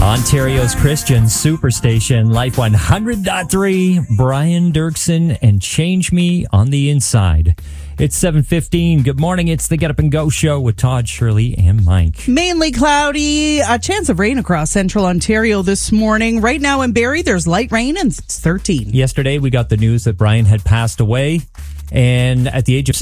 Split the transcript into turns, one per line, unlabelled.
Ontario's Christian Superstation, Life 100.3, Brian Dirksen and Change Me on the Inside. It's 7:15. Good morning. It's the Get Up and Go show with Todd, Shirley, and Mike.
Mainly cloudy, a chance of rain across central Ontario this morning. Right now in Barrie, there's light rain and it's 13.
Yesterday, we got the news that Brian had passed away. And at the age of